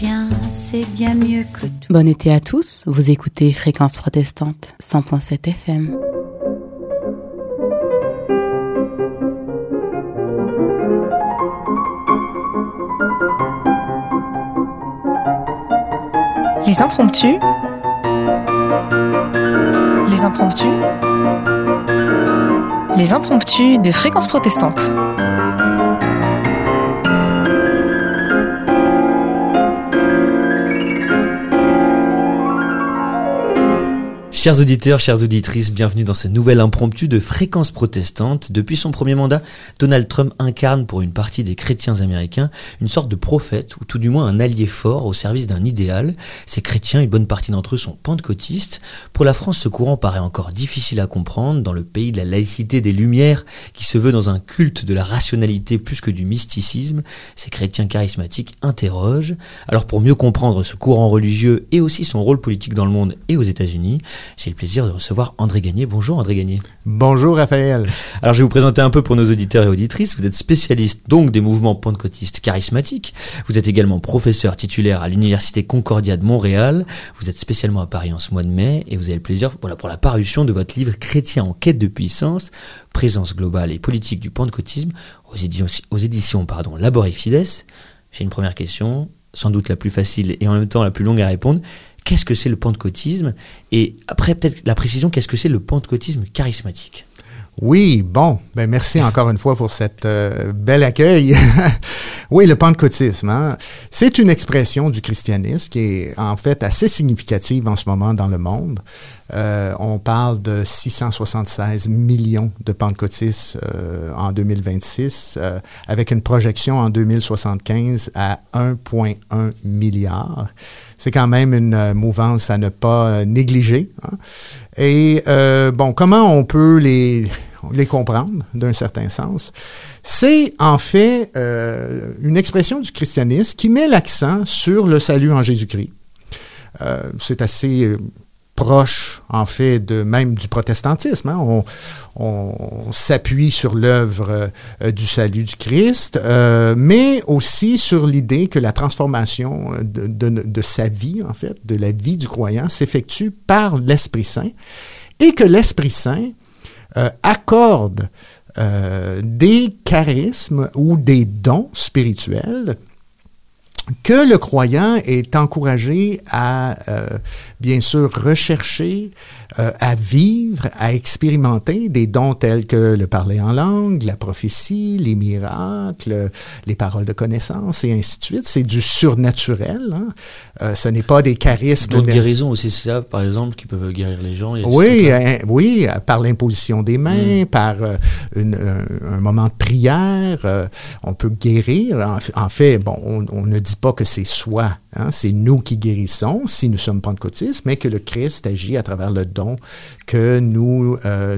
rien, c'est bien mieux que tout. Bon été à tous, vous écoutez Fréquence Protestante, 100.7 FM. Les impromptus. Les impromptus. Les impromptus de Fréquence Protestante. Chers auditeurs, chères auditrices, bienvenue dans ce nouvel impromptu de Fréquence Protestante. Depuis son premier mandat, Donald Trump incarne pour une partie des chrétiens américains une sorte de prophète, ou tout du moins un allié fort au service d'un idéal. Ces chrétiens, une bonne partie d'entre eux sont pentecôtistes. Pour la France, ce courant paraît encore difficile à comprendre. Dans le pays de la laïcité des Lumières, qui se veut dans un culte de la rationalité plus que du mysticisme, ces chrétiens charismatiques interrogent. Alors pour mieux comprendre ce courant religieux et aussi son rôle politique dans le monde et aux États-Unis, j'ai le plaisir de recevoir André Gagné. Bonjour André Gagné. Bonjour Raphaël. Alors je vais vous présenter un peu pour nos auditeurs et auditrices. Vous êtes spécialiste donc des mouvements pentecôtistes charismatiques. Vous êtes également professeur titulaire à l'Université Concordia de Montréal. Vous êtes spécialement à Paris en ce mois de mai et vous avez le plaisir pour la parution de votre livre Chrétiens en quête de puissance, présence globale et politique du pentecôtisme aux éditions Labor et Fides. J'ai une première question, sans doute la plus facile et en même temps la plus longue à répondre. Qu'est-ce que c'est le pentecôtisme? Et après, peut-être la précision, qu'est-ce que c'est le pentecôtisme charismatique? Oui, merci encore une fois pour cette bel accueil. Oui, le pentecôtisme, c'est une expression du christianisme qui est en fait assez significative en ce moment dans le monde. On parle de 676 millions de pentecôtistes en 2026, avec une projection en 2075 à 1,1 milliard. C'est quand même une mouvance à ne pas négliger. Et comment on peut les comprendre d'un certain sens? C'est en fait une expression du christianisme qui met l'accent sur le salut en Jésus-Christ. C'est assez proche, en fait, même du protestantisme. On s'appuie sur l'œuvre du salut du Christ, mais aussi sur l'idée que la transformation de sa vie, en fait, de la vie du croyant, s'effectue par l'Esprit Saint et que l'Esprit Saint accorde des charismes ou des dons spirituels que le croyant est encouragé à, bien sûr, rechercher, à vivre, à expérimenter des dons tels que le parler en langue, la prophétie, les miracles, les paroles de connaissance et ainsi de suite. C'est du surnaturel. Ce n'est pas des charismes. Dons de guérison aussi, c'est ça, par exemple, qui peuvent guérir les gens. Oui, par l'imposition des mains, par un moment de prière, on peut guérir. En fait, on ne dit pas que c'est soi, c'est nous qui guérissons si nous sommes pentecôtistes, mais que le Christ agit à travers le don que nous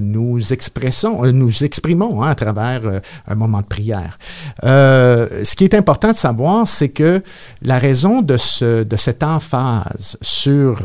exprimons à travers un moment de prière. Ce qui est important de savoir, c'est que la raison de cette emphase sur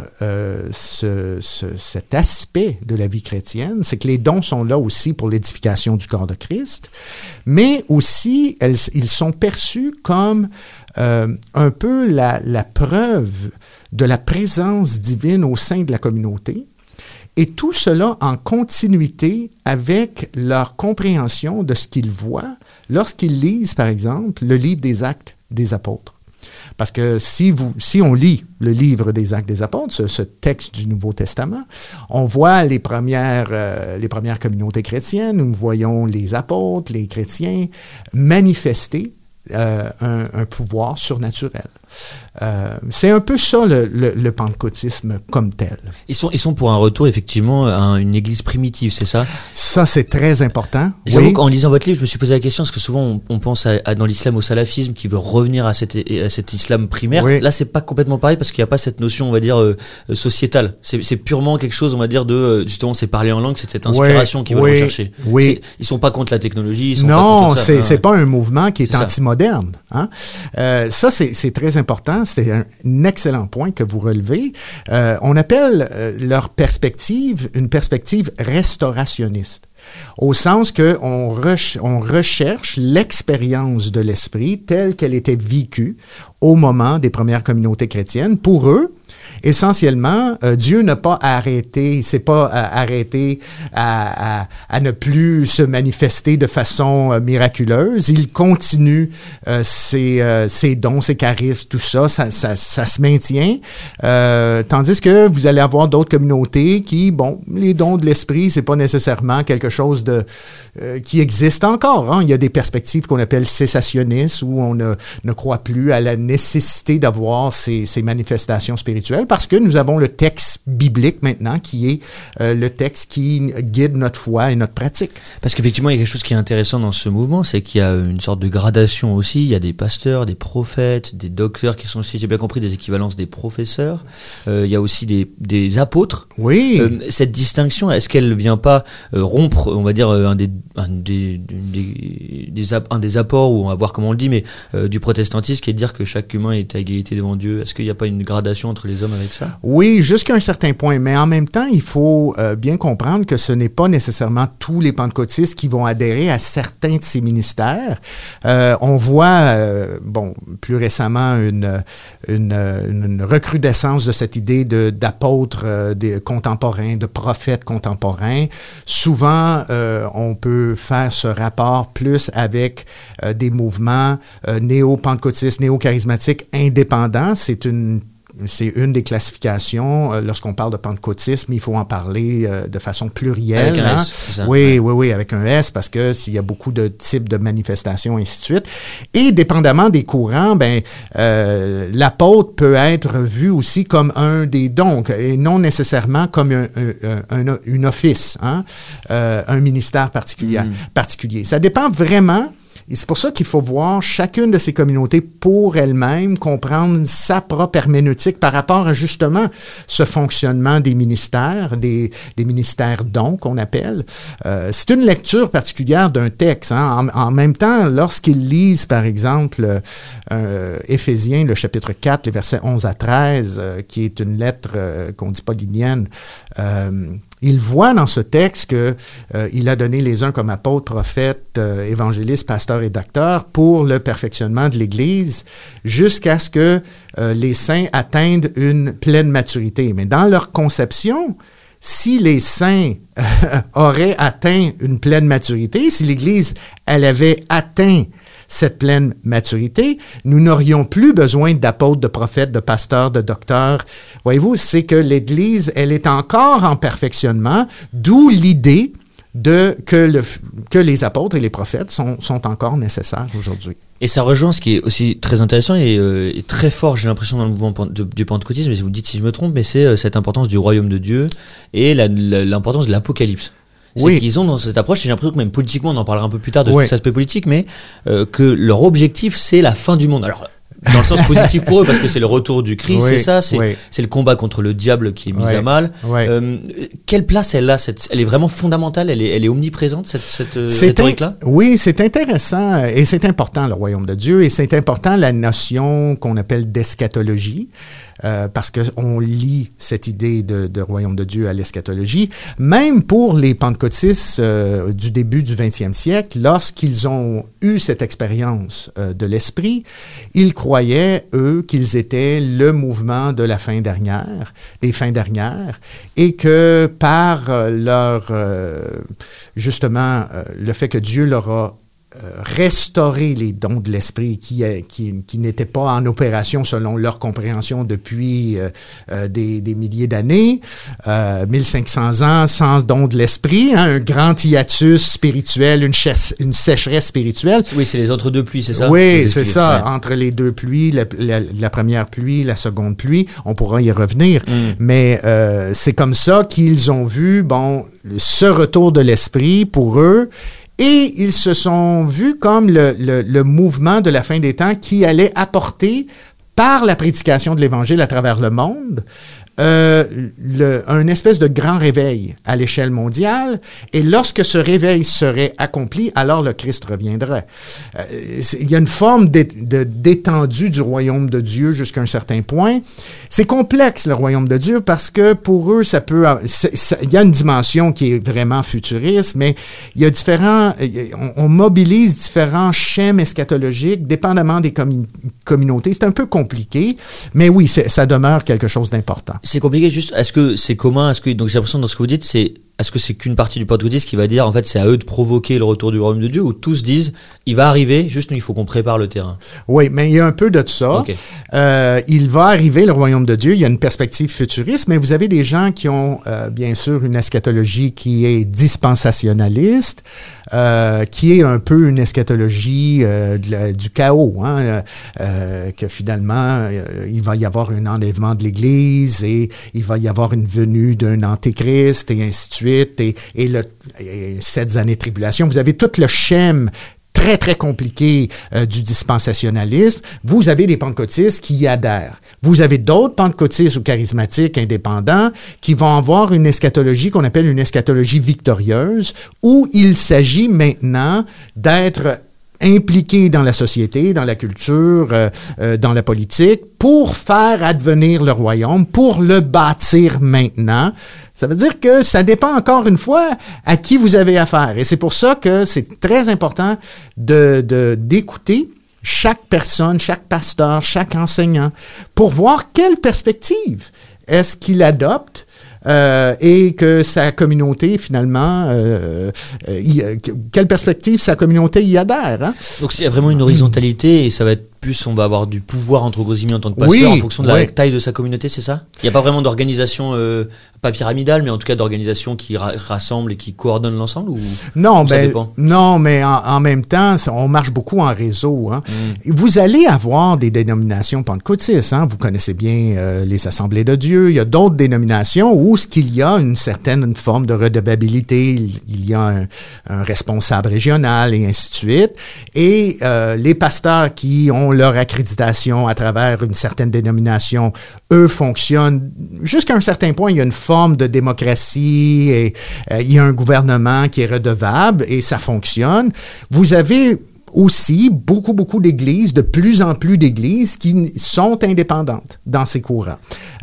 cet aspect de la vie chrétienne, c'est que les dons sont là aussi pour l'édification du corps de Christ, mais aussi ils sont perçus comme un peu la preuve de la présence divine au sein de la communauté, et tout cela en continuité avec leur compréhension de ce qu'ils voient lorsqu'ils lisent, par exemple, le livre des Actes des Apôtres. Parce que si on lit le livre des Actes des Apôtres, ce texte du Nouveau Testament, on voit les premières communautés chrétiennes, nous voyons les apôtres, les chrétiens manifester un pouvoir surnaturel. C'est un peu ça le pentecôtisme comme tel. Ils sont pour un retour effectivement à une église primitive, c'est ça? Ça, c'est très important. J'avoue qu'en lisant votre livre, je me suis posé la question, parce que souvent on pense dans l'islam au salafisme qui veut revenir à cet islam primaire. Oui. Là, c'est pas complètement pareil parce qu'il n'y a pas cette notion, on va dire, sociétale. C'est purement quelque chose, on va dire, de justement, c'est parler en langue, c'est cette inspiration qu'ils veulent rechercher. Oui. Ils sont pas contre la technologie. Non, c'est pas un mouvement qui est anti-moderne. Ça, c'est très important. C'est un excellent point que vous relevez. On appelle leur perspective une perspective restaurationniste. au sens que on recherche l'expérience de l'Esprit telle qu'elle était vécue au moment des premières communautés chrétiennes. Pour eux, essentiellement, Dieu n'a pas arrêté, il s'est pas arrêté à ne plus se manifester de façon miraculeuse. Il continue ses dons, ses charismes, tout ça se maintient. Tandis que vous allez avoir d'autres communautés qui, les dons de l'Esprit, c'est pas nécessairement quelque chose qui existe encore. Hein. Il y a des perspectives qu'on appelle cessationnistes, où on ne croit plus à la nécessité d'avoir ces manifestations spirituelles, parce que nous avons le texte biblique maintenant qui est le texte qui guide notre foi et notre pratique. Parce qu'effectivement, il y a quelque chose qui est intéressant dans ce mouvement, c'est qu'il y a une sorte de gradation aussi. Il y a des pasteurs, des prophètes, des docteurs qui sont aussi, j'ai bien compris, des équivalences des professeurs. Il y a aussi des apôtres. Oui. Cette distinction, est-ce qu'elle ne vient pas rompre, on va dire, un des apports, ou on va voir comment on le dit, mais du protestantisme, qui est de dire que chaque humain est à égalité devant Dieu? Est-ce qu'il n'y a pas une gradation entre les hommes avec ça? Oui, jusqu'à un certain point, mais en même temps, il faut bien comprendre que ce n'est pas nécessairement tous les pentecôtistes qui vont adhérer à certains de ces ministères. On voit, plus récemment, une recrudescence de cette idée d'apôtres contemporains, de prophètes contemporains. Souvent, on peut faire ce rapport plus avec des mouvements néo-pentecôtistes, néo-charismatiques indépendants. C'est une des classifications. Lorsqu'on parle de pentecôtisme, il faut en parler de façon plurielle. Avec un S, c'est ça? Oui, avec un S, parce que s'il y a beaucoup de types de manifestations, et ainsi de suite. Et dépendamment des courants, l'apôtre peut être vu aussi comme un des dons, et non nécessairement comme un office, un ministère particulier. Ça dépend vraiment. Et c'est pour ça qu'il faut voir chacune de ces communautés pour elle-même, comprendre sa propre herméneutique par rapport à justement ce fonctionnement des ministères, des ministères dons qu'on appelle. C'est une lecture particulière d'un texte. En même temps, lorsqu'ils lisent, par exemple, Éphésiens, le chapitre 4, les versets 11 à 13, qui est une lettre qu'on dit paulinienne, il voit dans ce texte que il a donné les uns comme apôtres, prophètes, évangélistes, pasteurs et docteurs pour le perfectionnement de l'Église jusqu'à ce que les saints atteignent une pleine maturité. Mais dans leur conception, si les saints auraient atteint une pleine maturité, si l'Église, elle avait atteint cette pleine maturité, nous n'aurions plus besoin d'apôtres, de prophètes, de pasteurs, de docteurs. Voyez-vous, c'est que l'Église, elle est encore en perfectionnement, d'où l'idée que les apôtres et les prophètes sont encore nécessaires aujourd'hui. Et ça rejoint ce qui est aussi très intéressant et très fort, j'ai l'impression, dans le mouvement du pentecôtisme, mais vous me dites si je me trompe, mais c'est cette importance du royaume de Dieu et l'importance de l'Apocalypse. C'est qu'ils ont dans cette approche, et j'ai l'impression que même politiquement, on en parlera un peu plus tard de cet aspect politique, mais que leur objectif, c'est la fin du monde. Alors, dans le sens positif pour eux, parce que c'est le retour du Christ, c'est le combat contre le diable qui est mis à mal. Quelle place elle a? Elle est vraiment fondamentale, elle est omniprésente, cette rhétorique-là? Oui, c'est intéressant et c'est important, le royaume de Dieu, et c'est important la notion qu'on appelle d'eschatologie. Parce qu'on lie cette idée de royaume de Dieu à l'eschatologie. Même pour les pentecôtistes du début du 20e siècle, lorsqu'ils ont eu cette expérience de l'Esprit, ils croyaient, eux, qu'ils étaient le mouvement de la fin dernière, des fins dernières, et que par justement, le fait que Dieu leur a restaurer les dons de l'Esprit qui n'étaient pas en opération selon leur compréhension depuis des milliers d'années, 1500 ans sans dons de l'Esprit, un grand hiatus spirituel, une sécheresse spirituelle. Oui, c'est les entre-deux pluies, c'est ça? Oui, c'est ça, entre les deux pluies, la première pluie, la seconde pluie, on pourra y revenir, mais c'est comme ça qu'ils ont vu, ce retour de l'Esprit pour eux. Et ils se sont vus comme le mouvement de la fin des temps qui allait apporter, par la prédication de l'Évangile à travers le monde, un espèce de grand réveil à l'échelle mondiale, et lorsque ce réveil serait accompli, alors le Christ reviendrait. Il y a une forme d'étendue du royaume de Dieu jusqu'à un certain point. C'est complexe, le royaume de Dieu, parce que pour eux, il y a une dimension qui est vraiment futuriste, mais il y a on mobilise différents schèmes eschatologiques, dépendamment des communautés. C'est un peu compliqué, mais oui, ça demeure quelque chose d'important. C'est compliqué, juste, est-ce que c'est commun, donc j'ai l'impression dans ce que vous dites, est-ce que c'est qu'une partie du pentecôtisme qui va dire, en fait, c'est à eux de provoquer le retour du royaume de Dieu, ou tous disent, il va arriver, juste nous, il faut qu'on prépare le terrain? Oui, mais il y a un peu de ça. Okay. Il va arriver, le royaume de Dieu, il y a une perspective futuriste, mais vous avez des gens qui ont, bien sûr, une eschatologie qui est dispensationaliste, qui est un peu une eschatologie du chaos, que finalement, il va y avoir un enlèvement de l'Église et il va y avoir une venue d'un antéchrist et ainsi de suite, et 7 années de tribulation. Vous avez tout le schème très, très compliqué du dispensationalisme. Vous avez des pentecôtistes qui y adhèrent. Vous avez d'autres pentecôtistes ou charismatiques indépendants qui vont avoir une eschatologie qu'on appelle une eschatologie victorieuse, où il s'agit maintenant d'être impliqués dans la société, dans la culture, dans la politique, pour faire advenir le royaume, pour le bâtir maintenant. Ça veut dire que ça dépend encore une fois à qui vous avez affaire. Et c'est pour ça que c'est très important d'écouter chaque personne, chaque pasteur, chaque enseignant, pour voir quelle perspective est-ce qu'il adopte, et que sa communauté, finalement, quelle perspective sa communauté y adhère. Hein? Donc il y a vraiment une horizontalité, et ça va être plus, on va avoir du pouvoir entre gros guillemets en tant que pasteur, en fonction de la taille de sa communauté, c'est ça? Il n'y a pas vraiment d'organisation, pas pyramidale, mais en tout cas d'organisation qui rassemble et qui coordonne l'ensemble, ou non, ça dépend? Non, mais en même temps, on marche beaucoup en réseau. Hein. Vous allez avoir des dénominations pentecôtistes. Hein. Vous connaissez bien les Assemblées de Dieu. Il y a d'autres dénominations où ce qu'il y a une certaine forme de redevabilité. Il y a un responsable régional et ainsi de suite. Et les pasteurs qui ont leur accréditation à travers une certaine dénomination, eux fonctionnent jusqu'à un certain point. Il y a une forme de démocratie et il y a un gouvernement qui est redevable et ça fonctionne. Vous avez aussi beaucoup d'églises, de plus en plus d'églises qui sont indépendantes dans ces courants.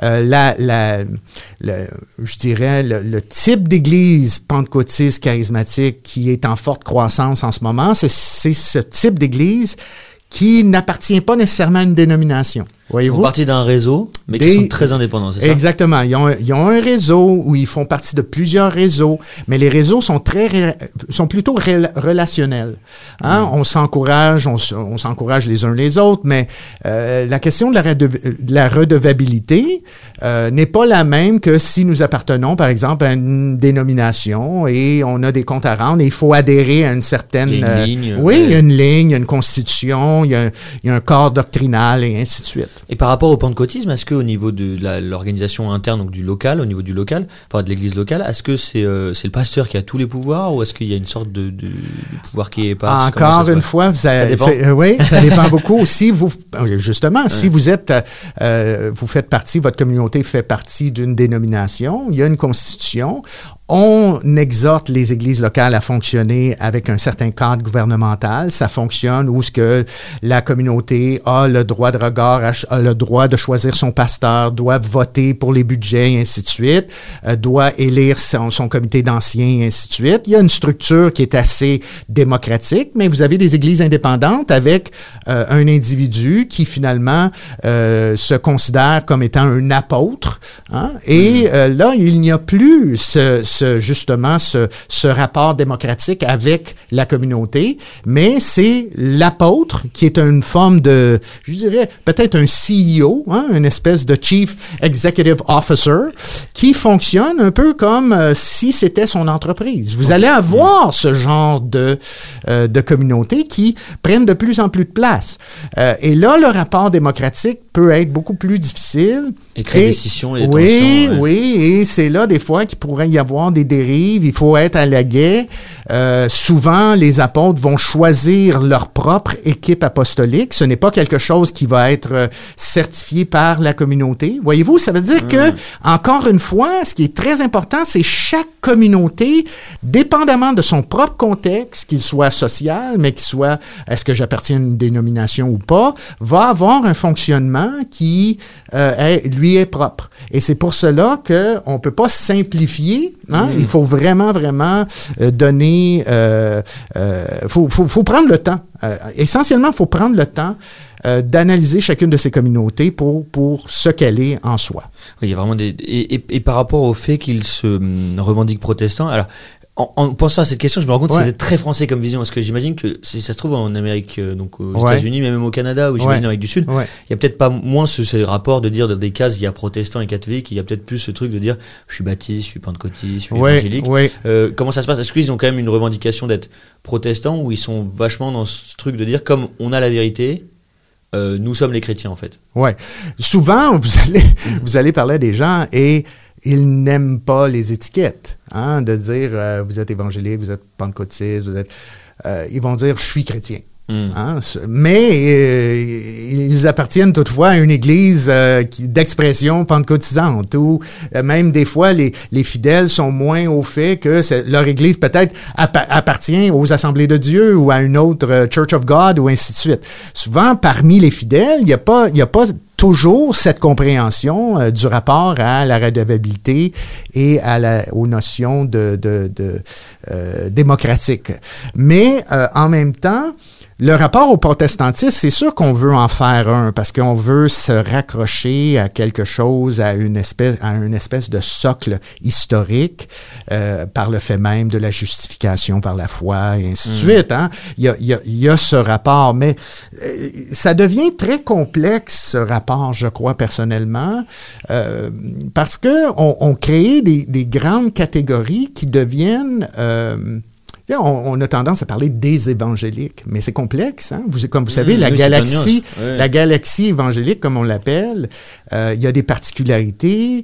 Je dirais, le type d'église pentecôtiste charismatique qui est en forte croissance en ce moment, c'est ce type d'église qui n'appartient pas nécessairement à une dénomination. Voyez-vous? Ils font partie d'un réseau, mais qui sont très indépendants, c'est ça? Exactement. Ils ont un réseau où ils font partie de plusieurs réseaux, mais les réseaux sont plutôt relationnels. Hein? On s'encourage les uns les autres, mais la question de la redevabilité n'est pas la même que si nous appartenons, par exemple, à une dénomination et on a des comptes à rendre et il faut adhérer à une certaine... Il y a une ligne. Il y a une ligne, il y a une constitution, il y a un corps doctrinal et ainsi de suite. Et par rapport au pentecôtisme, est-ce qu'au niveau de l'organisation interne, donc du local, au niveau du local, enfin de l'église locale, est-ce que c'est le pasteur qui a tous les pouvoirs, ou est-ce qu'il y a une sorte de pouvoir qui est pas... Encore une fois, ça dépend. Oui, ça dépend beaucoup. Si vous êtes, vous faites partie, votre communauté fait partie d'une dénomination, il y a une constitution. On exhorte les églises locales à fonctionner avec un certain cadre gouvernemental. Ça fonctionne où ce que la communauté a le droit de regard, a le droit de choisir son pasteur, doit voter pour les budgets, et ainsi de suite, doit élire son comité d'anciens, et ainsi de suite. Il y a une structure qui est assez démocratique, mais vous avez des églises indépendantes avec un individu qui finalement se considère comme étant un apôtre. Hein? Et là, il n'y a plus ce rapport démocratique avec la communauté, mais c'est l'apôtre qui est une forme de, je dirais, peut-être un CEO, hein, une espèce de Chief Executive Officer, qui fonctionne un peu comme si c'était son entreprise. Vous allez avoir ce genre de communautés qui prennent de plus en plus de place. Et là, le rapport démocratique peut être beaucoup plus difficile. Et créer des scissions et des tensions. Ouais. Oui, et c'est là des fois qu'il pourrait y avoir des dérives. Il faut être à l'aguet. Souvent, les apôtres vont choisir leur propre équipe apostolique. Ce n'est pas quelque chose qui va être certifié par la communauté. Voyez-vous, ça veut dire que, encore une fois, ce qui est très important, c'est chaque communauté, dépendamment de son propre contexte, qu'il soit social, mais qu'il soit, est-ce que j'appartiens à une dénomination ou pas, va avoir un fonctionnement qui lui est propre. Et c'est pour cela qu'on peut pas simplifier. Hein? Il faut vraiment donner. Faut prendre le temps. Essentiellement, il faut prendre le temps d'analyser chacune de ces communautés pour ce qu'elle est en soi. Oui, il y a vraiment et par rapport au fait qu'ils se revendiquent protestants, alors en pensant à cette question, je me rends compte que c'est très français comme vision, parce que j'imagine que si ça se trouve en Amérique, donc aux États-Unis, mais même au Canada, ou j'imagine en Amérique du Sud, il y a peut-être pas moins ce rapport de dire dans des cases, il y a protestants et catholiques, il y a peut-être plus ce truc de dire je suis baptiste, je suis pentecôtiste, je suis évangélique. Comment ça se passe? Est-ce qu'ils ont quand même une revendication d'être protestants, ou ils sont vachement dans ce truc de dire comme on a la vérité, nous sommes les chrétiens en fait? Ouais. Souvent, vous allez parler à des gens et ils n'aiment pas les étiquettes, hein, de dire vous êtes évangélique, vous êtes pentecôtiste, ils vont dire je suis chrétien. Hein, mais ils appartiennent toutefois à une église d'expression pentecôtisante, où même des fois les fidèles sont moins au fait que leur église peut-être appartient aux Assemblées de Dieu ou à une autre Church of God ou ainsi de suite. Souvent, parmi les fidèles, il n'y a pas toujours cette compréhension du rapport à la redevabilité et aux notions de démocratique. Mais en même temps, le rapport au protestantisme, c'est sûr qu'on veut en faire un, parce qu'on veut se raccrocher à quelque chose, à une espèce de socle historique, par le fait même de la justification par la foi, et ainsi de suite. Hein? Il y a ce rapport, mais ça devient très complexe, ce rapport, je crois, personnellement, parce que on crée des grandes catégories qui deviennent... On a tendance à parler des évangéliques, mais c'est complexe. Hein? Comme vous savez, la galaxie évangélique, comme on l'appelle, il y a des particularités.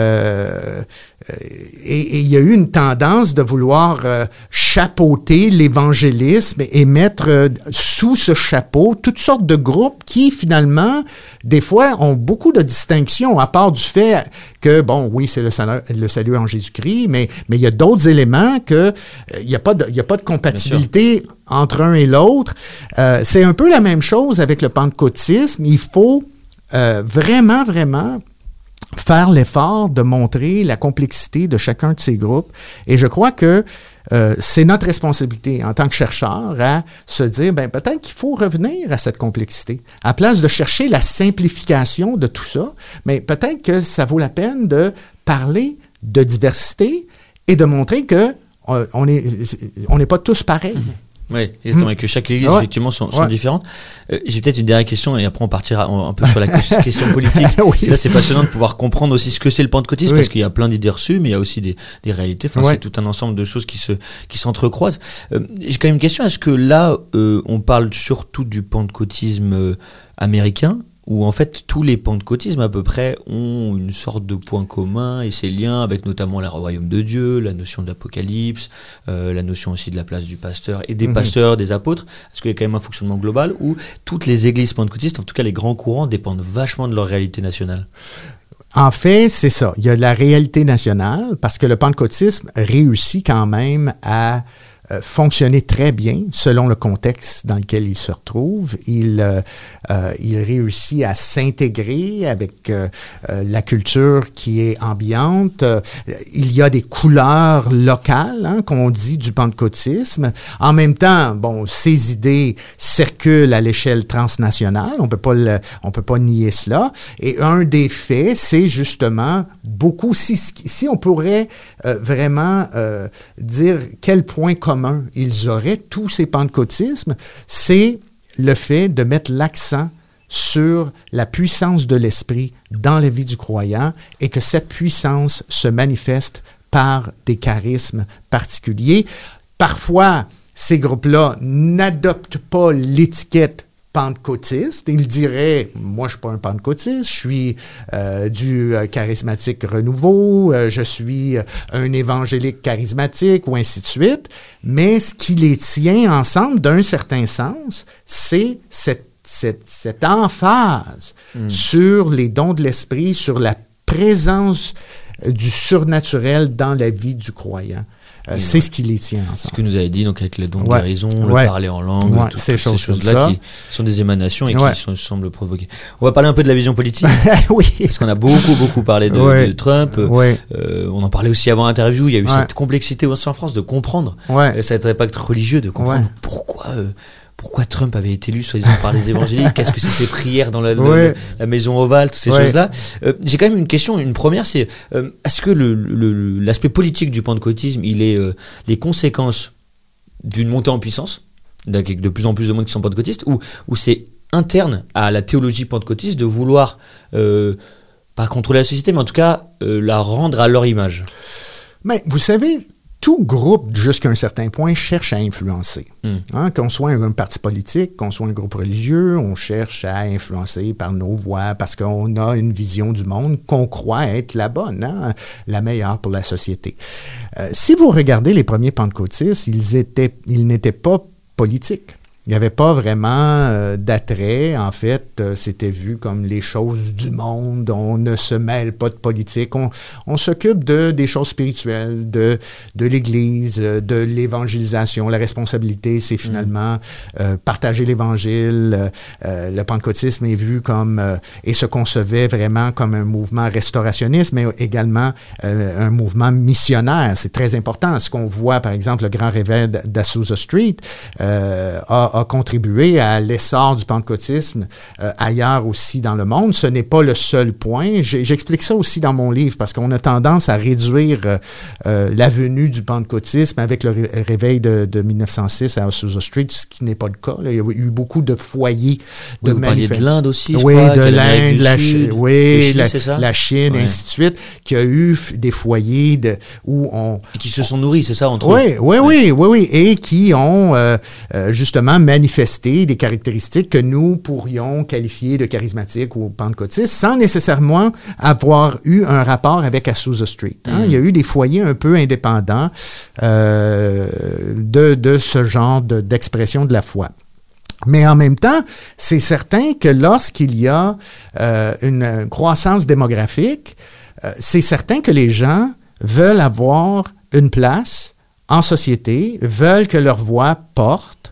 Et il y a eu une tendance de vouloir chapeauter l'évangélisme et mettre sous ce chapeau toutes sortes de groupes qui, finalement, des fois, ont beaucoup de distinctions, à part du fait que, bon, oui, c'est le salut en Jésus-Christ, mais il y a d'autres éléments que il n'y a pas de compatibilité entre un et l'autre. C'est un peu la même chose avec le pentecôtisme. Il faut vraiment faire l'effort de montrer la complexité de chacun de ces groupes. Et je crois que c'est notre responsabilité en tant que chercheur à se dire, peut-être qu'il faut revenir à cette complexité. À place de chercher la simplification de tout ça, mais peut-être que ça vaut la peine de parler de diversité et de montrer que on n'est pas tous pareils. Oui, exactement, et que chaque église, effectivement, sont différentes. J'ai peut-être une dernière question, et après on partira un peu sur la question politique. Là, c'est passionnant de pouvoir comprendre aussi ce que c'est le pentecôtisme, parce qu'il y a plein d'idées reçues, mais il y a aussi des réalités. Enfin, c'est tout un ensemble de choses qui s'entrecroisent. J'ai quand même une question. Est-ce que là, on parle surtout du pentecôtisme américain, où en fait tous les pentecôtismes à peu près ont une sorte de point commun et ses liens avec notamment le royaume de Dieu, la notion de l'apocalypse, la notion aussi de la place du pasteur et des pasteurs, des apôtres. Est-ce qu'il y a quand même un fonctionnement global où toutes les églises pentecôtistes, en tout cas les grands courants, dépendent vachement de leur réalité nationale? En fait, c'est ça. Il y a la réalité nationale parce que le pentecôtisme réussit quand même à fonctionner très bien selon le contexte dans lequel il se retrouve. Il réussit à s'intégrer avec la culture qui est ambiante. Il y a des couleurs locales, qu'on dit du pentecôtisme. En même temps, ces idées circulent à l'échelle transnationale. On peut pas nier cela. Et un des faits, c'est justement beaucoup, si on pourrait vraiment dire quel point commun ils auraient, tous ces pentecôtismes, c'est le fait de mettre l'accent sur la puissance de l'esprit dans la vie du croyant et que cette puissance se manifeste par des charismes particuliers. Parfois, ces groupes-là n'adoptent pas l'étiquette pentecôtiste, il dirait, moi je suis pas un pentecôtiste, je suis du charismatique renouveau, je suis un évangélique charismatique ou ainsi de suite, mais ce qui les tient ensemble d'un certain sens, c'est cette emphase sur les dons de l'esprit, sur la présence du surnaturel dans la vie du croyant. C'est ce qui les tient ensemble. Ce que nous avez dit, donc, avec les dons de guérison, le parler en langue, toutes ces choses-là qui sont des émanations et qui semblent provoquer. On va parler un peu de la vision politique. Oui. Parce qu'on a beaucoup parlé de Trump. On en parlait aussi avant l'interview. Il y a eu cette complexité aussi en France de comprendre cet impact religieux, de comprendre pourquoi Trump avait été élu, soi-disant, par les évangéliques. Qu'est-ce que c'est ces prières dans la maison ovale, toutes ces choses-là. J'ai quand même une question. Une première, c'est est-ce que l'aspect politique du pentecôtisme, il est les conséquences d'une montée en puissance, avec de plus en plus de monde qui sont pentecôtistes, ou c'est interne à la théologie pentecôtiste de vouloir, pas contrôler la société, mais en tout cas la rendre à leur image? Mais vous savez, tout groupe, jusqu'à un certain point, cherche à influencer. Qu'on soit un parti politique, qu'on soit un groupe religieux, on cherche à influencer par nos voix parce qu'on a une vision du monde qu'on croit être la bonne, la meilleure pour la société. Si vous regardez les premiers pentecôtistes, ils n'étaient pas politiques. Il n'y avait pas vraiment d'attrait. En fait, c'était vu comme les choses du monde. On ne se mêle pas de politique. On s'occupe des choses spirituelles, de l'Église, de l'évangélisation. La responsabilité, c'est finalement partager l'Évangile. Le pentecôtisme est vu comme et se concevait vraiment comme un mouvement restaurationniste, mais également un mouvement missionnaire. C'est très important. Ce qu'on voit, par exemple, le grand réveil d'Azusa Street a contribué à l'essor du pentecôtisme ailleurs aussi dans le monde. Ce n'est pas le seul point. J'explique ça aussi dans mon livre parce qu'on a tendance à réduire la venue du pentecôtisme avec le réveil de 1906 à Azusa Street, ce qui n'est pas le cas. Là, il y a eu beaucoup de foyers de vous parliez de l'Inde aussi, je crois. De l'Inde, la Chine, la Chine, ainsi de suite, qui a eu des foyers où on... Et qui se sont nourris, c'est ça, entre eux? Oui, et qui ont justement manifester des caractéristiques que nous pourrions qualifier de charismatiques ou pentecôtistes sans nécessairement avoir eu un rapport avec Azusa Street. Il y a eu des foyers un peu indépendants de ce genre d'expression de la foi. Mais en même temps, c'est certain que lorsqu'il y a une croissance démographique, c'est certain que les gens veulent avoir une place en société, veulent que leur voix porte,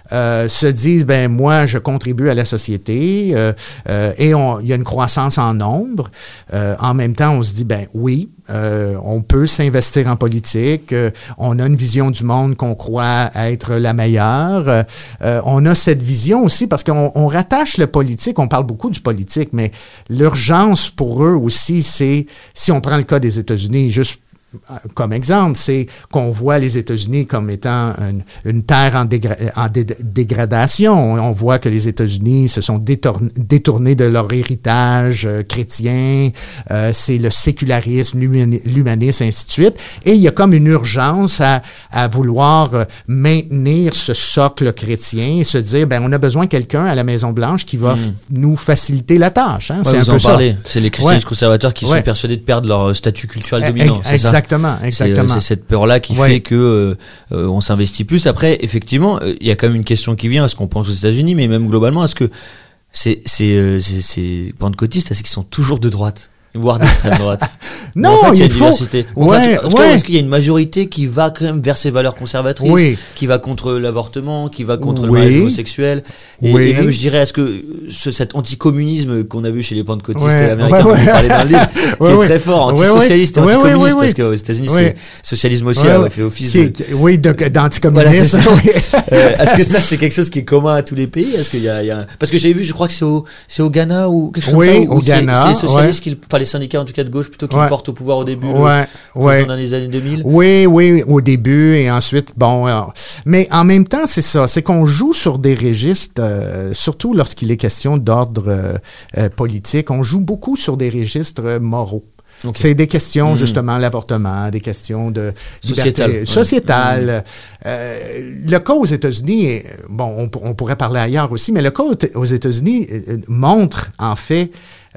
se disent, moi, je contribue à la société et il y a une croissance en nombre. En même temps, on se dit, oui, on peut s'investir en politique, on a une vision du monde qu'on croit être la meilleure. On a cette vision aussi parce qu'on rattache le politique, on parle beaucoup du politique, mais l'urgence pour eux aussi, c'est, si on prend le cas des États-Unis, juste comme exemple, c'est qu'on voit les États-Unis comme étant une terre en dégradation. On voit que les États-Unis se sont détournés de leur héritage chrétien. C'est le sécularisme, l'humanisme, ainsi de suite. Et il y a comme une urgence à vouloir maintenir ce socle chrétien et se dire, on a besoin de quelqu'un à la Maison-Blanche qui va nous faciliter la tâche. C'est un peu ça. C'est les chrétiens conservateurs qui sont persuadés de perdre leur statut culturel dominant. Exactement. C'est cette peur-là qui fait que on s'investit plus. Après, effectivement, il y a quand même une question qui vient à ce qu'on pense aux États-Unis, mais même globalement, est-ce que ces pentecôtistes, est-ce qu'ils sont toujours de droite, voire d'extrême droite? Non, en fait, il y a il faut... diversité. Est-ce qu'il y a une majorité qui va quand même vers ces valeurs conservatrices, qui va contre l'avortement, qui va contre le mariage homosexuel, et même, je dirais, est-ce que cet anticommunisme qu'on a vu chez les pentecôtistes américains, dont vous parlez dans le livre, qui est très fort, antisocialiste et anticommuniste, parce qu'aux États-Unis, c'est socialisme aussi a fait office d'anticommuniste. Est-ce que ça, c'est quelque chose qui est commun à tous les pays? Est-ce qu'il y a parce que j'avais vu, je crois que c'est au Ghana ou quelque chose comme ça, au Ghana, c'est les socialistes les syndicats en tout cas de gauche plutôt qui portent au pouvoir au début, dans les années 2000. Oui, au début et ensuite, mais en même temps, c'est ça, c'est qu'on joue sur des registres, surtout lorsqu'il est question d'ordre politique, on joue beaucoup sur des registres moraux. Okay. C'est des questions, justement, l'avortement, des questions de sociétales. Sociétales. Le cas aux États-Unis, bon, on pourrait parler ailleurs aussi, mais le cas aux États-Unis montre, en fait,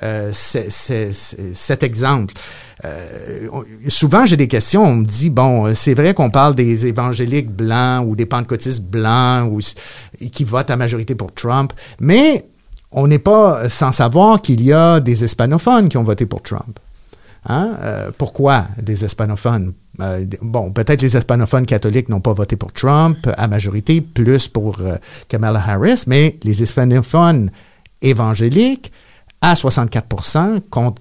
cet exemple. Souvent, j'ai des questions, on me dit, bon, c'est vrai qu'on parle des évangéliques blancs ou des pentecôtistes blancs qui votent à majorité pour Trump, mais on n'est pas sans savoir qu'il y a des hispanophones qui ont voté pour Trump. Hein? Pourquoi des hispanophones? Bon, peut-être les hispanophones catholiques n'ont pas voté pour Trump à majorité, plus pour Kamala Harris, mais les hispanophones évangéliques, à 64%, contre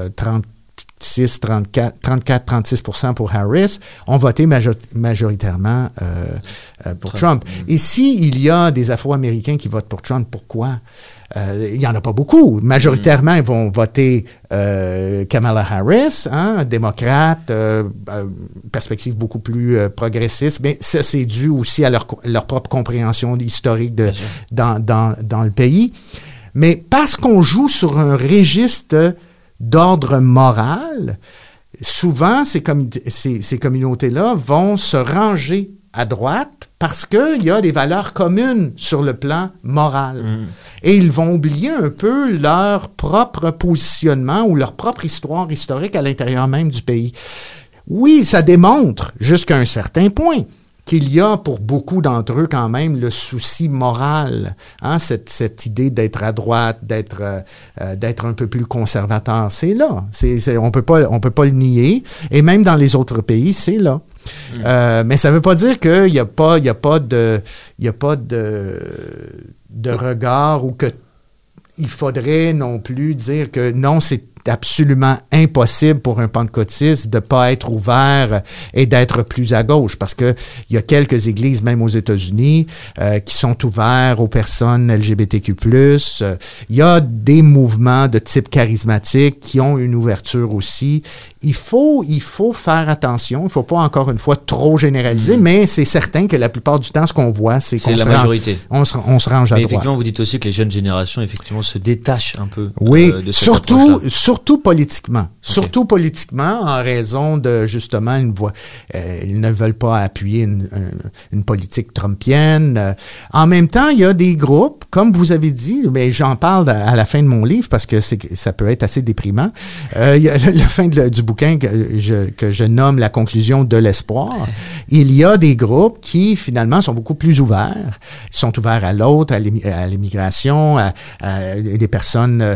34-36% pour Harris, ont voté majoritairement pour Trump. Et s'il y a des Afro-Américains qui votent pour Trump, pourquoi? Il n'y en a pas beaucoup. Majoritairement, ils vont voter Kamala Harris, hein, démocrate, perspective beaucoup plus progressiste, mais ça, c'est dû aussi à leur propre compréhension historique dans le pays. Mais parce qu'on joue sur un registre d'ordre moral, souvent, ces communautés-là vont se ranger à droite parce qu'il y a des valeurs communes sur le plan moral. Et ils vont oublier un peu leur propre positionnement ou leur propre histoire historique à l'intérieur même du pays. Oui, ça démontre jusqu'à un certain point qu'il y a pour beaucoup d'entre eux quand même le souci moral, hein, cette idée d'être à droite, d'être un peu plus conservateur, c'est là. On peut pas le nier. Et même dans les autres pays, c'est là. Mais ça veut pas dire qu'il y a pas de regard ou que il faudrait non plus dire que non, c'est absolument impossible pour un pentecôtiste de pas être ouvert et d'être plus à gauche, parce que il y a quelques églises, même aux États-Unis, qui sont ouverts aux personnes LGBTQ+. Il y a des mouvements de type charismatique qui ont une ouverture aussi. Il faut faire attention. Il faut pas, encore une fois, trop généraliser, mais c'est certain que la plupart du temps, ce qu'on voit, c'est qu'on la majorité. On se range à droite. Mais effectivement, vous dites aussi que les jeunes générations, effectivement, se détachent un peu de cette surtout politiquement. Okay. Surtout politiquement, en raison de, justement, ils ne veulent pas appuyer une politique trumpienne. En même temps, il y a des groupes, comme vous avez dit, mais j'en parle à la fin de mon livre parce que ça peut être assez déprimant. Il y a la fin du bouquin que je nomme La conclusion de l'espoir. Il y a des groupes qui, finalement, sont beaucoup plus ouverts. Ils sont ouverts à l'autre, à l'immigration, à des personnes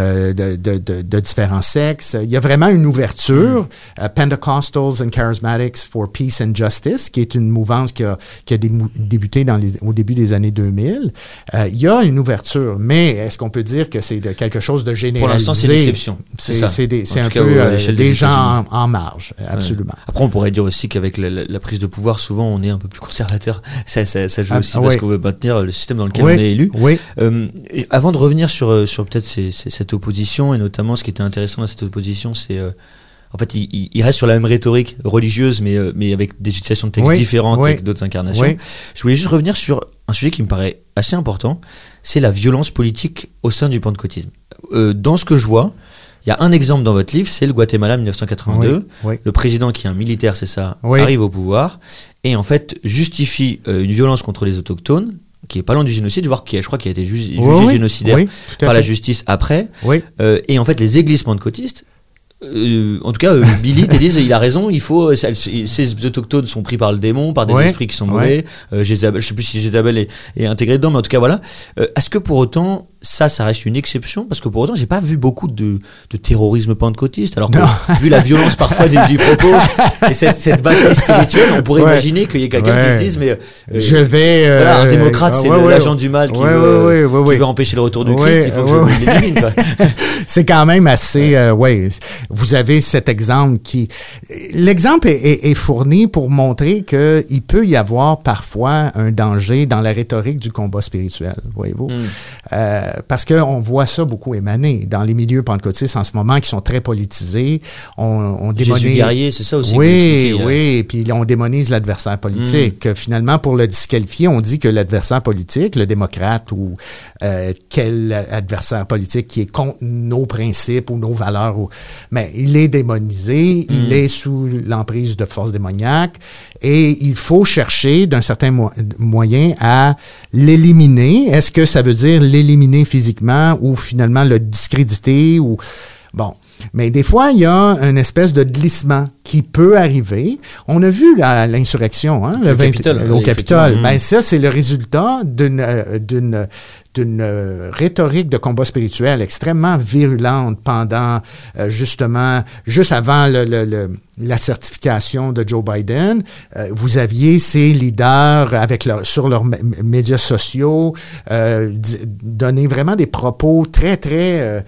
de différents sexes. Il y a vraiment une ouverture. Pentecostals and Charismatics for Peace and Justice, qui est une mouvance qui a débuté au début des années 2000. Il y a une ouverture, mais est-ce qu'on peut dire que c'est quelque chose de généralisé? Pour l'instant, c'est l'exception. C'est un peu des gens en marge, absolument. Ouais. Après, on pourrait dire aussi qu'avec la prise de pouvoir, souvent, on est un peu plus conservateur. Ça joue aussi parce qu'on veut maintenir le système dans lequel on est élu. Oui. Avant de revenir sur peut-être cette opposition, et notamment ce qui était intéressant dans cette opposition, c'est en fait, il reste sur la même rhétorique religieuse, mais avec des utilisations de textes différentes, avec d'autres incarnations. Oui. Je voulais juste revenir sur un sujet qui me paraît assez important, c'est la violence politique au sein du pentecôtisme. Dans ce que je vois, il y a un exemple dans votre livre, c'est le Guatemala 1982. Oui. Le président, qui est un militaire, c'est ça, arrive au pouvoir et en fait justifie une violence contre les autochtones, qui est pas loin du génocide, voire je crois qu'il a été jugé génocidaire par la justice après. Et en fait, les églises pentecôtistes, en tout cas, Billy te disent, il a raison, ces autochtones sont pris par le démon, par des esprits qui sont mauvais. Jézabel, je sais plus si Jézabel est intégré dedans, mais en tout cas, voilà. Est-ce que pour autant, ça reste une exception? Parce que pour autant, j'ai pas vu beaucoup de terrorisme pentecôtiste, alors que, vu la violence parfois du propos, et cette bataille spirituelle, on pourrait imaginer qu'il y ait quelqu'un qui se dise, mais, voilà, un démocrate, c'est l'agent du mal qui veut empêcher le retour du Christ, il faut que je l'élimine, quoi. C'est quand même assez, vous avez cet exemple l'exemple est fourni pour montrer que il peut y avoir parfois un danger dans la rhétorique du combat spirituel, voyez-vous. Parce qu'on voit ça beaucoup émaner dans les milieux pentecôtistes en ce moment qui sont très politisés. On démonise... Jésus guerrier, c'est ça aussi. Oui, puis on démonise l'adversaire politique. Finalement, pour le disqualifier, on dit que l'adversaire politique, le démocrate ou quel adversaire politique qui est contre nos principes ou nos valeurs. Mais mais il est démonisé, il est sous l'emprise de forces démoniaques et il faut chercher d'un certain moyen à l'éliminer. Est-ce que ça veut dire l'éliminer physiquement ou finalement le discréditer ou bon. Mais des fois, il y a une espèce de glissement qui peut arriver. On a vu l'insurrection, hein, au Capitole. Ben ça, c'est le résultat d'une rhétorique de combat spirituel extrêmement virulente pendant juste avant la certification de Joe Biden. Vous aviez ces leaders sur leurs médias sociaux donner vraiment des propos très, très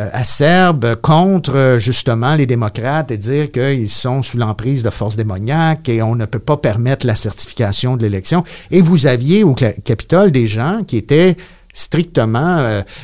acerbes contre justement les démocrates et dire qu'ils sont sous l'emprise de forces démoniaques et on ne peut pas permettre la certification de l'élection. Et vous aviez au Capitole des gens qui étaient strictement,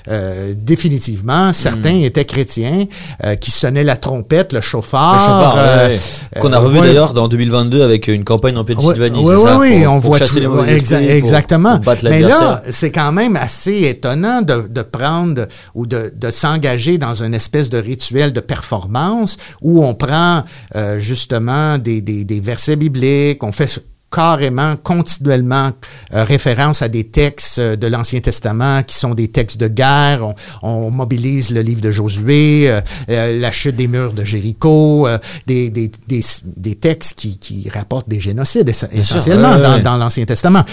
définitivement, certains étaient chrétiens, qui sonnaient la trompette, le chauffard. Qu'on a revu d'ailleurs dans 2022 avec une campagne en Pennsylvanie, on voit chasser les mauvais esprits, exactement. Pour battre mais l'adversaire. là, c'est quand même assez étonnant de prendre ou de s'engager dans une espèce de rituel de performance où on prend justement des versets bibliques, on fait carrément, continuellement référence à des textes de l'Ancien Testament qui sont des textes de guerre. On mobilise le livre de Josué, la chute des murs de Jéricho, des textes qui rapportent des génocides essentiellement dans l'Ancien Testament.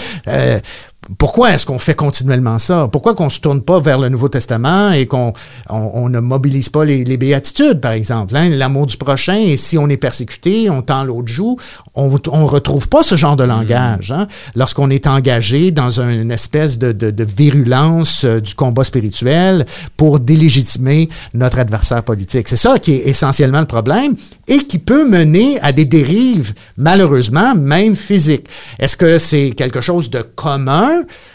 Pourquoi est-ce qu'on fait continuellement ça? Pourquoi qu'on se tourne pas vers le Nouveau Testament et qu'on ne mobilise pas les béatitudes, par exemple, hein? L'amour du prochain, et si on est persécuté, on tend l'autre joue. On retrouve pas ce genre de langage, hein? Lorsqu'on est engagé dans une espèce de virulence du combat spirituel pour délégitimer notre adversaire politique. C'est ça qui est essentiellement le problème et qui peut mener à des dérives, malheureusement, même physiques. Est-ce que c'est quelque chose de commun?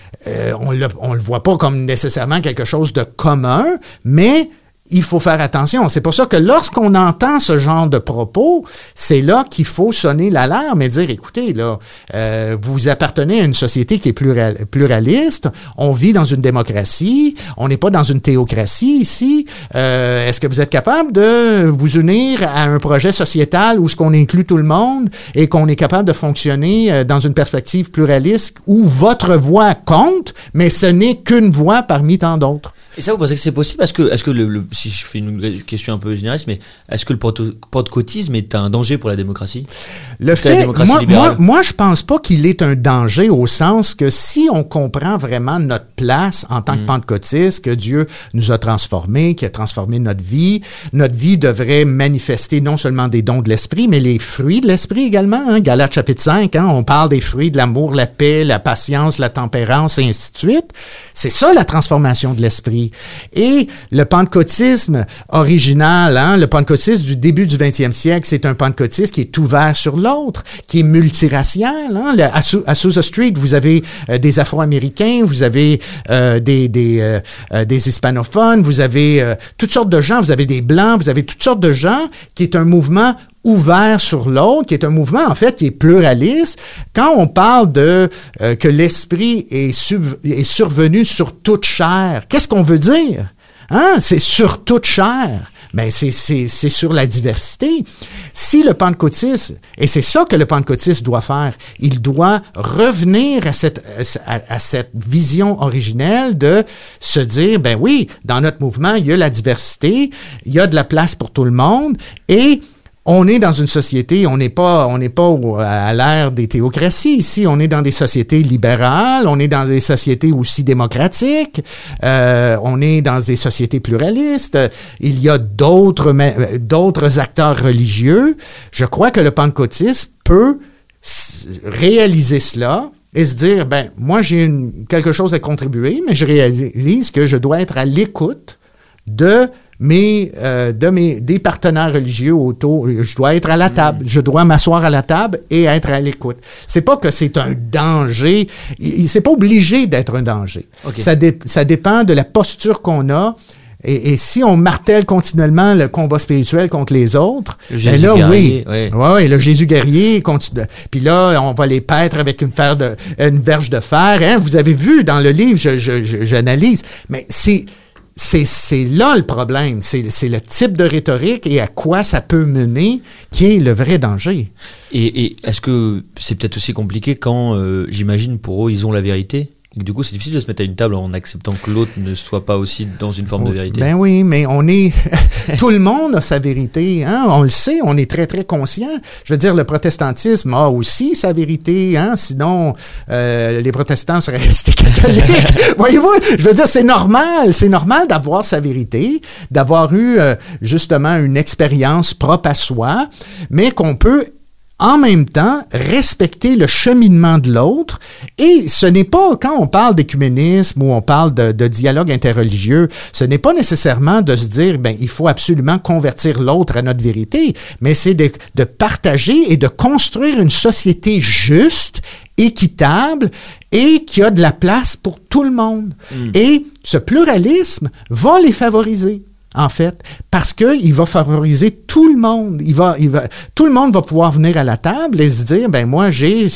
On le voit pas comme nécessairement quelque chose de commun, mais il faut faire attention. C'est pour ça que lorsqu'on entend ce genre de propos, c'est là qu'il faut sonner l'alarme et dire, écoutez, là, vous appartenez à une société qui est pluraliste, on vit dans une démocratie, on n'est pas dans une théocratie ici. Est-ce que vous êtes capable de vous unir à un projet sociétal où ce qu'on inclut tout le monde et qu'on est capable de fonctionner dans une perspective pluraliste où votre voix compte, mais ce n'est qu'une voix parmi tant d'autres? Et ça, vous pensez que c'est possible? Est-ce que si je fais une question un peu généraliste, mais est-ce que le pentecôtisme est un danger pour la démocratie? Moi, je pense pas qu'il est un danger au sens que si on comprend vraiment notre place en tant que pentecôtiste, que Dieu nous a transformés, qui a transformé notre vie devrait manifester non seulement des dons de l'esprit, mais les fruits de l'esprit également, hein? Galates chapitre 5, hein? On parle des fruits de l'amour, la paix, la patience, la tempérance, et ainsi de suite. C'est ça la transformation de l'esprit. Et le pentecôtisme original, hein, le pentecôtisme du début du 20e siècle, c'est un pentecôtisme qui est ouvert sur l'autre, qui est multiracial. Hein. À Sousa Street, vous avez des Afro-Américains, vous avez des hispanophones, vous avez toutes sortes de gens, vous avez des Blancs, vous avez toutes sortes de gens, qui est un mouvement ouvert sur l'autre, qui est un mouvement, en fait, qui est pluraliste. Quand on parle que l'esprit est survenu sur toute chair, qu'est-ce qu'on veut dire? Hein? C'est sur toute chair. Ben, c'est sur la diversité. Si le pentecôtisme, et c'est ça que le pentecôtisme doit faire, il doit revenir à cette vision originelle de se dire, ben oui, dans notre mouvement, il y a la diversité, il y a de la place pour tout le monde, et on est dans une société, on n'est pas à l'ère des théocraties ici, on est dans des sociétés libérales, on est dans des sociétés aussi démocratiques, on est dans des sociétés pluralistes, il y a d'autres acteurs religieux. Je crois que le pentecôtisme peut réaliser cela et se dire, ben moi j'ai quelque chose à contribuer, mais je réalise que je dois être à l'écoute des partenaires religieux autour. Je dois être à la table. Je dois m'asseoir à la table et être à l'écoute. C'est pas que c'est un danger. C'est pas obligé d'être un danger. Okay. Ça dépend de la posture qu'on a. Et si on martèle continuellement le combat spirituel contre les autres, le Jésus guerrier, oui, le Jésus guerrier continue. Puis là, on va les paître avec une verge de fer. Hein? Vous avez vu dans le livre, j'analyse. Mais c'est là le problème. C'est le type de rhétorique et à quoi ça peut mener qui est le vrai danger. Et est-ce que c'est peut-être aussi compliqué quand, j'imagine, pour eux, ils ont la vérité? Du coup, c'est difficile de se mettre à une table en acceptant que l'autre ne soit pas aussi dans une forme de vérité. Ben oui, mais on est... Tout le monde a sa vérité, hein? On le sait, on est très, très conscient. Je veux dire, le protestantisme a aussi sa vérité, hein? Sinon, les protestants seraient restés catholiques. Voyez-vous? Je veux dire, c'est normal d'avoir sa vérité, d'avoir eu, justement, une expérience propre à soi, mais qu'on peut en même temps, respecter le cheminement de l'autre. Et ce n'est pas, quand on parle d'écuménisme ou on parle de dialogue interreligieux, ce n'est pas nécessairement de se dire, il faut absolument convertir l'autre à notre vérité, mais c'est de partager et de construire une société juste, équitable et qui a de la place pour tout le monde. Et ce pluralisme va les favoriser. En fait, parce que il va favoriser tout le monde. Tout le monde va pouvoir venir à la table et se dire, moi, j'ai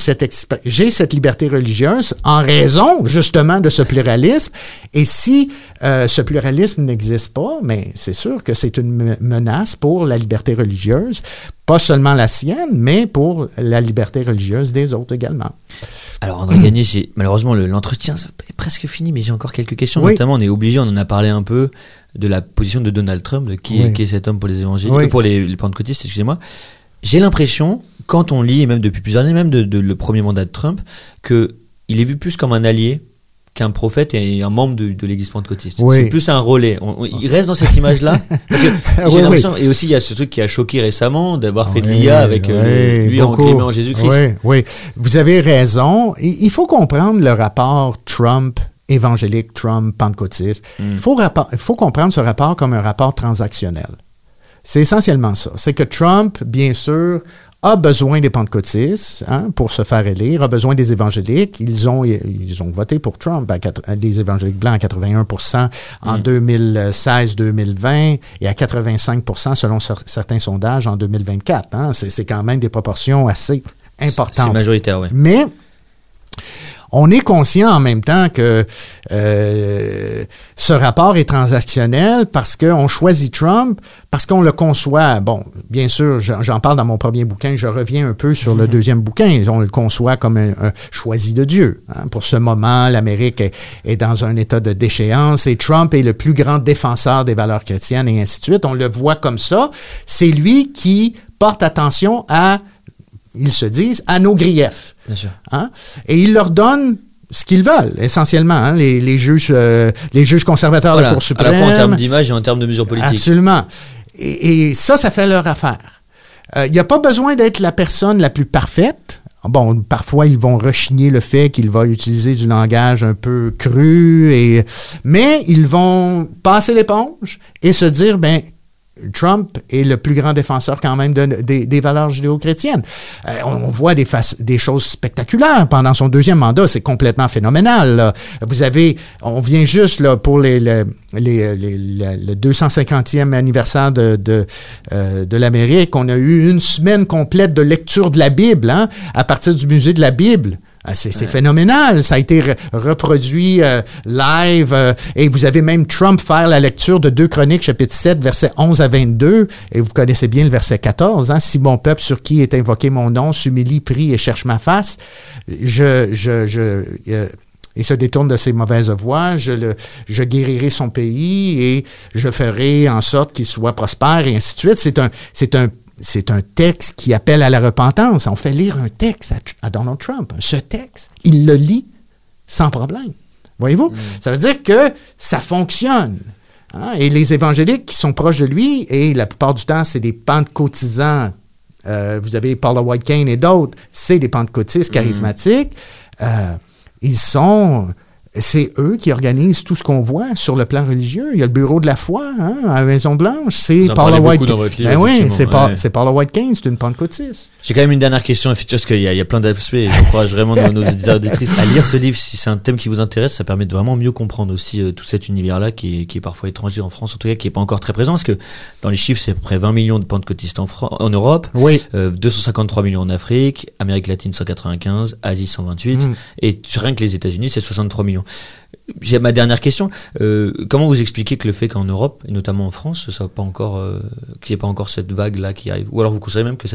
cette liberté religieuse en raison, justement, de ce pluralisme. Et si ce pluralisme n'existe pas, mais c'est sûr que c'est une menace pour la liberté religieuse, pas seulement la sienne, mais pour la liberté religieuse des autres également. Alors, André Gagné, malheureusement, l'entretien est presque fini, mais j'ai encore quelques questions. Oui. Notamment, on est obligé, on en a parlé un peu, de la position de Donald Trump, de qui est cet homme pour les évangéliques, pour les pentecôtistes, excusez-moi. J'ai l'impression, quand on lit, et même depuis plusieurs années, même de le premier mandat de Trump, qu'il est vu plus comme un allié qu'un prophète et un membre de l'église pentecôtiste. C'est plus un relais. Il reste dans cette image-là. Parce que j'ai l'impression, et aussi il y a ce truc qui a choqué récemment d'avoir fait de l'IA avec lui en clément Jésus-Christ. Oui, vous avez raison. Il faut comprendre le rapport Trump évangélique, Trump pentecôtiste. Il faut comprendre ce rapport comme un rapport transactionnel. C'est essentiellement ça. C'est que Trump, bien sûr, a besoin des pentecôtistes pour se faire élire, a besoin des évangéliques. Ils ont voté pour Trump, les évangéliques blancs à 81% en 2016-2020 et à 85% selon certains sondages en 2024. C'est quand même des proportions assez importantes. C'est majoritaire, oui. Mais on est conscient en même temps que ce rapport est transactionnel parce qu'on choisit Trump, parce qu'on le conçoit. Bon, bien sûr, j'en parle dans mon premier bouquin, je reviens un peu sur le deuxième bouquin. On le conçoit comme un choisi de Dieu. Pour ce moment, l'Amérique est dans un état de déchéance et Trump est le plus grand défenseur des valeurs chrétiennes et ainsi de suite. On le voit comme ça. C'est lui qui porte attention ils se disent, à nos griefs. Bien sûr. Et ils leur donnent ce qu'ils veulent, essentiellement. Les juges conservateurs de la Cour suprême. À la fois en termes d'image et en termes de mesures politiques. Absolument. Et ça fait leur affaire. Il n'y a pas besoin d'être la personne la plus parfaite. Bon, parfois, ils vont rechigner le fait qu'il va utiliser du langage un peu cru, mais ils vont passer l'éponge et se dire, Trump est le plus grand défenseur quand même des valeurs judéo-chrétiennes. On voit des choses spectaculaires pendant son deuxième mandat. C'est complètement phénoménal. Là. On vient juste là, pour le 250e anniversaire de l'Amérique. On a eu une semaine complète de lecture de la Bible à partir du musée de la Bible. C'est phénoménal. Ça a été reproduit live. Et vous avez même Trump faire la lecture de 2 Chroniques, chapitre 7, versets 11 à 22. Et vous connaissez bien le verset 14. Si mon peuple sur qui est invoqué mon nom s'humilie, prie et cherche ma face, et se détourne de ses mauvaises voies, je guérirai son pays et je ferai en sorte qu'il soit prospère et ainsi de suite. C'est un texte qui appelle à la repentance. On fait lire un texte à Donald Trump. Ce texte, il le lit sans problème. Voyez-vous? Ça veut dire que ça fonctionne. Et les évangéliques qui sont proches de lui, et la plupart du temps, c'est des pentecôtisants. Vous avez Paula White-Cain et d'autres. C'est des pentecôtistes charismatiques. C'est eux qui organisent tout ce qu'on voit sur le plan religieux. Il y a le bureau de la foi à la Maison-Blanche. C'est Paula White-Cain. C'est Paula White-Cain, c'est une pentecôtiste. J'ai quand même une dernière question, parce qu'il y a plein d'aspects et j'encourage vraiment nos auditeurs et auditrices à lire ce livre. Si c'est un thème qui vous intéresse, ça permet de vraiment mieux comprendre aussi tout cet univers-là qui est parfois étranger en France, en tout cas qui n'est pas encore très présent, parce que dans les chiffres, c'est à peu près 20 millions de pentecôtistes en Europe, 253 millions en Afrique, Amérique latine 195, Asie 128, et rien que les États-Unis, c'est 63 millions. J'ai ma dernière question. Comment vous expliquez que le fait qu'en Europe, et notamment en France, ça soit pas encore, qu'il n'y ait pas encore cette vague-là qui arrive? Ou alors vous considérez même que